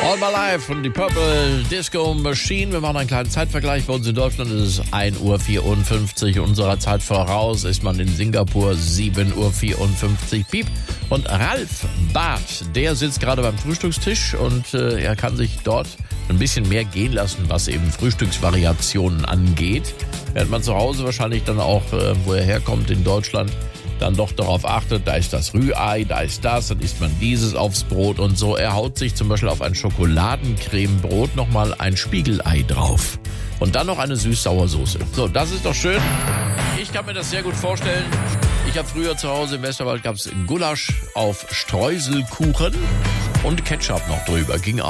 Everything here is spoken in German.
All My Life von die Purple Disco Machine. Wir machen einen kleinen Zeitvergleich. Bei uns in Deutschland ist es 1:54 Uhr unserer Zeit voraus. Ist man in Singapur 7:54 Uhr. Piep. Und Ralf Barth, der sitzt gerade beim Frühstückstisch und er kann sich dort ein bisschen mehr gehen lassen, was eben Frühstücksvariationen angeht. Während man zu Hause wahrscheinlich dann auch, wo er herkommt in Deutschland, dann doch darauf achtet, da ist das Rührei, da ist das, dann isst man dieses aufs Brot und so. Er haut sich zum Beispiel auf ein Schokoladencremebrot nochmal ein Spiegelei drauf. Und dann noch eine Süß-Sauersoße. So, das ist doch schön. Ich kann mir das sehr gut vorstellen. Ich habe früher zu Hause im Westerwald, gab es Gulasch auf Streuselkuchen und Ketchup noch drüber. Ging auch.